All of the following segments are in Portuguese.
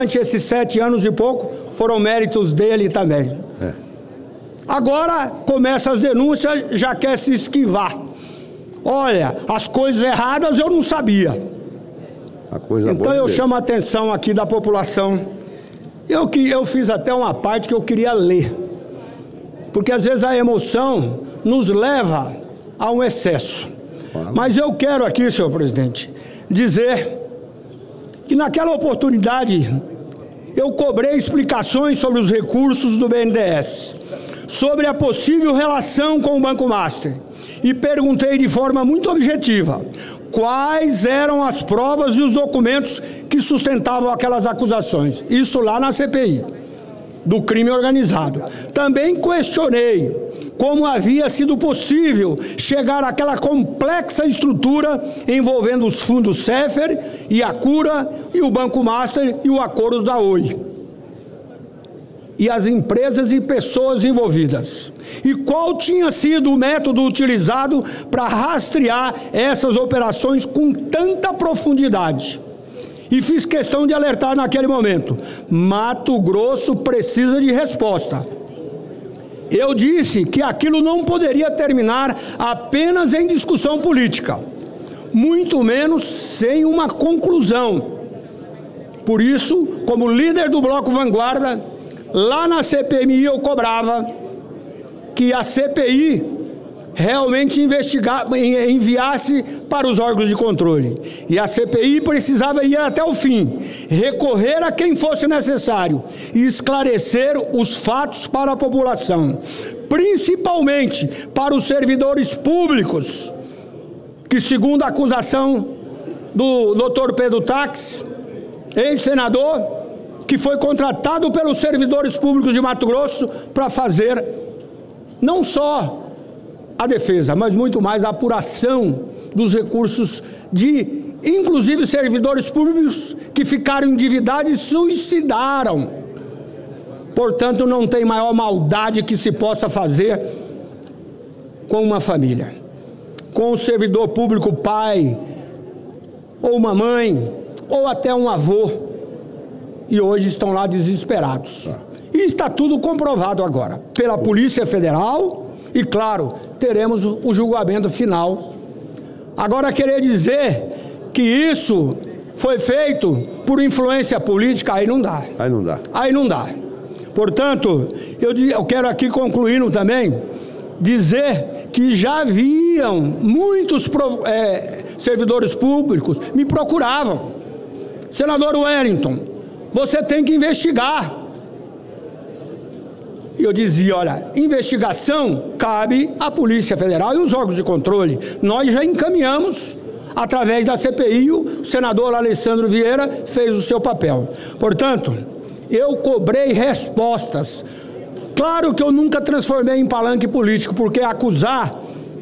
Durante esses 7 anos e pouco, foram méritos dele também. Agora, começa as denúncias, já quer se esquivar. Olha, as coisas erradas eu não sabia. Então eu chamo a atenção aqui da população. Eu fiz até uma parte que eu queria ler. Porque às vezes a emoção nos leva a um excesso. Mas eu quero aqui, senhor presidente, dizer que naquela oportunidade eu cobrei explicações sobre os recursos do BNDES, sobre a possível relação com o Banco Master, e perguntei de forma muito objetiva quais eram as provas e os documentos que sustentavam aquelas acusações. Isso lá na CPI do crime organizado. Também questionei como havia sido possível chegar àquela complexa estrutura envolvendo os fundos Sefer e a Cura e o Banco Master e o acordo da Oi. E as empresas e pessoas envolvidas. E qual tinha sido o método utilizado para rastrear essas operações com tanta profundidade. E fiz questão de alertar naquele momento: Mato Grosso precisa de resposta. Eu disse que aquilo não poderia terminar apenas em discussão política, muito menos sem uma conclusão. Por isso, como líder do Bloco Vanguarda, lá na CPMI eu cobrava que a CPI realmente enviasse para os órgãos de controle. E a CPI precisava ir até o fim, recorrer a quem fosse necessário e esclarecer os fatos para a população, principalmente para os servidores públicos, que segundo a acusação do Dr. Pedro Taques, ex-senador, que foi contratado pelos servidores públicos de Mato Grosso para fazer não só a defesa, mas muito mais a apuração dos recursos de, inclusive, servidores públicos que ficaram endividados e suicidaram. Portanto, não tem maior maldade que se possa fazer com uma família, com o servidor público pai, ou uma mãe, ou até um avô, e hoje estão lá desesperados. E está tudo comprovado agora, pela Polícia Federal. E, claro, teremos o julgamento final. Agora, querer dizer que isso foi feito por influência política, aí não dá. Aí não dá. Portanto, eu quero aqui, concluindo também, dizer que já haviam muitos servidores públicos me procuravam. Senador Wellington, você tem que investigar. E eu dizia, olha, investigação cabe à Polícia Federal e os órgãos de controle. Nós já encaminhamos através da CPI, o senador Alessandro Vieira fez o seu papel. Portanto, eu cobrei respostas. Claro que eu nunca transformei em palanque político, porque acusar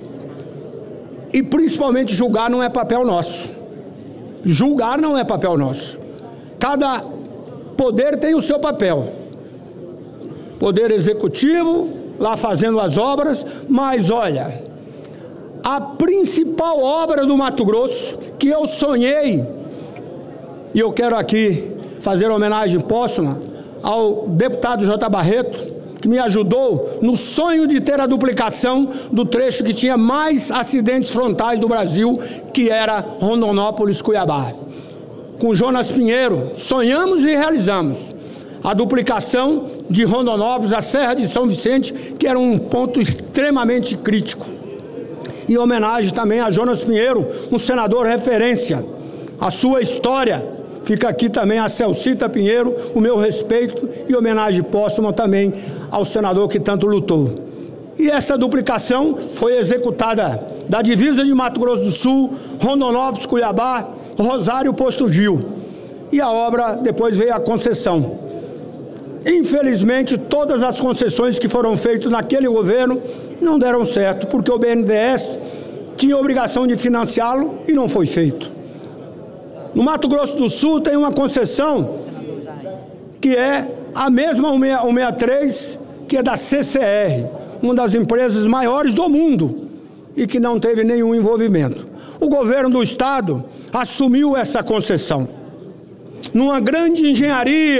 e principalmente julgar não é papel nosso. Julgar não é papel nosso. Cada poder tem o seu papel. Poder executivo, lá fazendo as obras, mas olha, a principal obra do Mato Grosso, que eu sonhei, e eu quero aqui fazer homenagem póstuma ao deputado J. Barreto, que me ajudou no sonho de ter a duplicação do trecho que tinha mais acidentes frontais do Brasil, que era Rondonópolis-Cuiabá. Com Jonas Pinheiro, sonhamos e realizamos a duplicação de Rondonópolis à Serra de São Vicente, que era um ponto extremamente crítico. Em homenagem também a Jonas Pinheiro, um senador referência. A sua história, fica aqui também a Celcita Pinheiro, o meu respeito e homenagem póstuma também ao senador que tanto lutou. E essa duplicação foi executada da divisa de Mato Grosso do Sul, Rondonópolis, Cuiabá, Rosário, Posto Gil. E a obra depois veio a concessão. Infelizmente, todas as concessões que foram feitas naquele governo não deram certo, porque o BNDES tinha a obrigação de financiá-lo e não foi feito. No Mato Grosso do Sul tem uma concessão que é a mesma 163, que é da CCR, uma das empresas maiores do mundo, e que não teve nenhum envolvimento. O governo do estado assumiu essa concessão. numa grande engenharia,